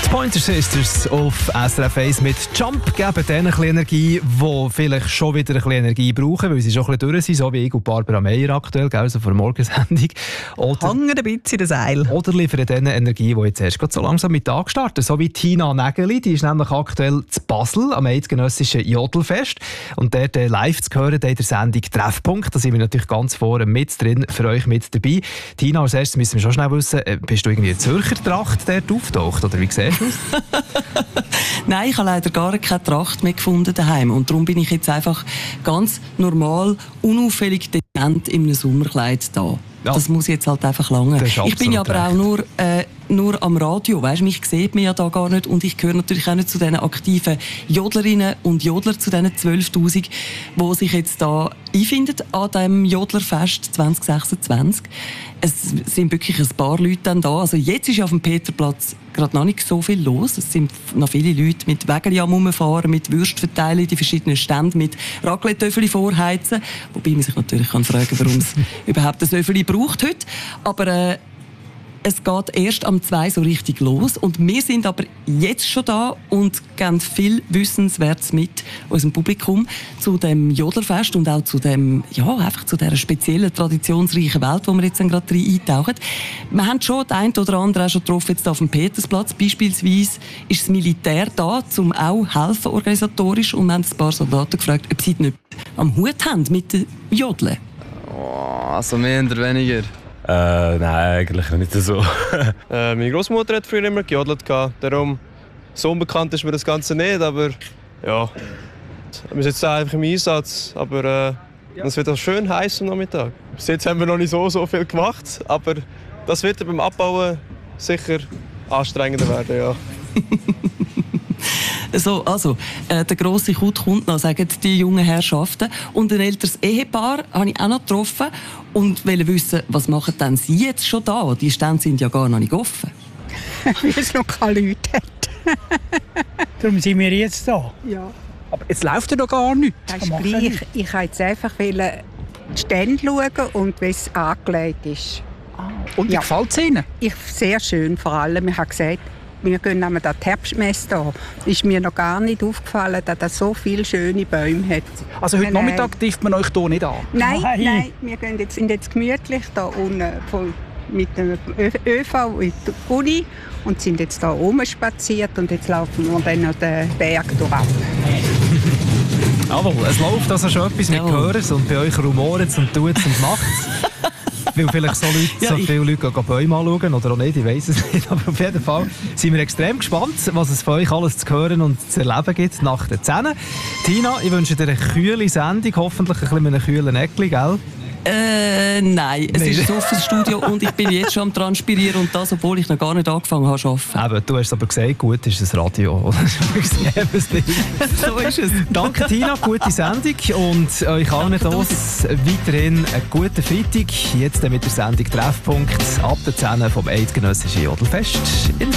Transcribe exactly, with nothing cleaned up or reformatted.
Die Pointer Sisters auf S R F eins mit Jump geben denen ein bisschen Energie, die vielleicht schon wieder ein bisschen Energie brauchen, weil sie schon ein bisschen durch sind, so wie ich und Barbara Meyer aktuell, also vor der Morgensendung. Oder, Hängen ein bisschen das Seil. oder liefern denen Energie, die jetzt erst so langsam mit Tag starten. So wie Tina Nägeli, die ist nämlich aktuell zu Basel am eidgenössischen Jodelfest. Und dort äh, live zu hören in der Sendung Treffpunkt. Da sind wir natürlich ganz vorne mit drin, für euch mit dabei. Tina, als erstes müssen wir schon schnell wissen, äh, bist du irgendwie in Zürcher Tracht dort auftaucht, oder wie siehst du das? Nein, ich habe leider gar keine Tracht mehr gefunden daheim und darum bin ich jetzt einfach ganz normal, unauffällig dezent in einem Sommerkleid da. Ja. Das muss jetzt halt einfach lange. Ich bin ja aber recht. auch nur, äh, nur am Radio, weißt, mich sieht man ja da gar nicht und ich gehöre natürlich auch nicht zu diesen aktiven Jodlerinnen und Jodler, zu diesen zwölftausend, die sich jetzt da einfinden an diesem Jodlerfest zwanzig sechsundzwanzig. Es sind wirklich ein paar Leute dann da. Also jetzt ist auf dem Peterplatz gerade noch nicht so viel los. Es sind noch viele Leute mit Wägeli am Rumfahren, mit Würst verteilen in die verschiedenen Stände, mit Raclette-Töffeli vorheizen. Wobei man sich natürlich kann fragen, warum es überhaupt ein Töffeli braucht heute. Aber äh, es geht erst am zwei so richtig los. Und wir sind aber jetzt schon da und geben viel Wissenswertes mit unserem Publikum zu dem Jodlerfest und auch zu dem, ja, einfach zu dieser speziellen, traditionsreichen Welt, wo wir jetzt gerade rein eintauchen. Wir haben schon den einen oder anderen auch schon getroffen, jetzt auf dem Petersplatz. Beispielsweise ist das Militär da, um auch helfen organisatorisch. Und wir haben ein paar Soldaten gefragt, ob sie nicht am Hut haben mit den Jodeln. Oh, also mehr oder weniger. Äh, nein, eigentlich nicht so. äh, meine Großmutter hat früher immer gejodelt, darum so unbekannt ist mir das Ganze nicht, aber ja, wir sind jetzt einfach im Einsatz, aber äh, es wird auch schön heiß am Nachmittag. Bis jetzt haben wir noch nicht so, so viel gemacht, aber das wird beim Abbauen sicher anstrengender werden, ja. So, also, äh, der grosse Kut kommt noch, sagen die jungen Herrschaften. Und ein älteres Ehepaar habe ich auch noch getroffen und wollte wissen, was machen denn sie jetzt schon da? Die Stände sind ja gar noch nicht offen. Weil es noch keine Leute hat. Darum sind wir jetzt da. Ja. Aber jetzt läuft ja noch gar nichts. Das ist gleich. Ich, ich wollte jetzt einfach die Stände schauen und wie es angelegt ist. Ah. Und wie ja. gefällt es Ihnen? Ich, sehr schön vor allem. Ich habe gesagt, wir gehen an die Herbstmesse da. Ist mir noch gar nicht aufgefallen, dass es so viele schöne Bäume hat. Also heute nein, Nachmittag trifft man euch hier nicht an? Nein, nein, nein. Wir gehen jetzt, sind jetzt gemütlich da unten voll mit dem ÖV in die Uni und sind jetzt hier rumspaziert und jetzt laufen wir dann noch den Berg durchab. Jawohl, es läuft also schon etwas mit Gehörers und bei euch rumoren es und tut es und macht es. Weil vielleicht so, Leute, ja, so viele Leute gehen Bäume anschauen oder auch nicht, ich weiss es nicht. Aber auf jeden Fall sind wir extrem gespannt, was es für euch alles zu hören und zu erleben gibt nach den Zähnen. Tina, ich wünsche dir eine kühle Sendung, hoffentlich ein bisschen mit einem kühlen Eckli, gell? Äh, nein, es ist ein offenes Studio und ich bin jetzt schon am Transpirieren und das, obwohl ich noch gar nicht angefangen habe zu arbeiten. Eben, du hast aber gesagt, gut ist das Radio. So ist es. Danke Tina, gute Sendung und euch allen das weiterhin einen guten Freitag. Jetzt mit der Sendung Treffpunkt ab der zehn vom eidgenössischen Jodelfest in